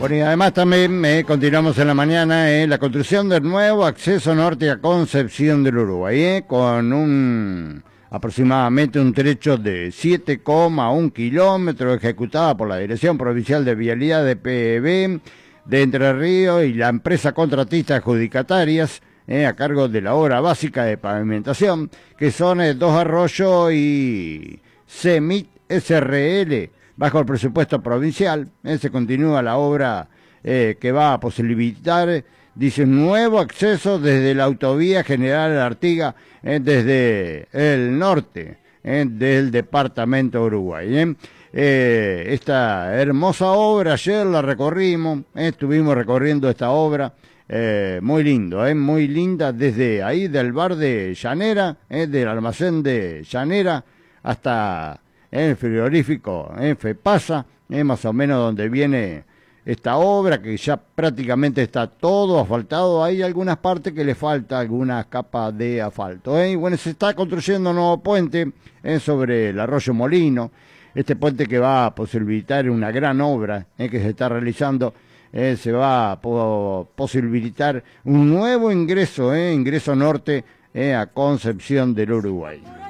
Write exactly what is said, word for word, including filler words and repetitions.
Bueno, y además también eh, continuamos en la mañana eh, la construcción del nuevo acceso norte a Concepción del Uruguay, eh, con un aproximadamente un trecho de siete coma uno kilómetros ejecutada por la Dirección Provincial de Vialidad de P B de Entre Ríos y la empresa contratista adjudicatarias eh, a cargo de la obra básica de pavimentación, que son eh, Dos Arroyos y CEMIT S R L. Bajo el presupuesto provincial, eh, se continúa la obra eh, que va a posibilitar, dice, un nuevo acceso desde la autovía General Artigas, eh, desde el norte eh, del departamento de Uruguay. Eh. Eh, esta hermosa obra, ayer la recorrimos, eh, estuvimos recorriendo esta obra, eh, muy lindo, eh, muy linda, desde ahí del bar de Llanera, eh, del almacén de Llanera, hasta el frigorífico eh, FEPASA, eh, más o menos donde viene esta obra, que ya prácticamente está todo asfaltado. Hay algunas partes que le falta algunas capas de asfalto. Eh. Y bueno, se está construyendo un nuevo puente eh, sobre el arroyo Molino, este puente que va a posibilitar una gran obra eh, que se está realizando. Eh, se va a po posibilitar un nuevo ingreso, eh, ingreso norte eh, a Concepción del Uruguay.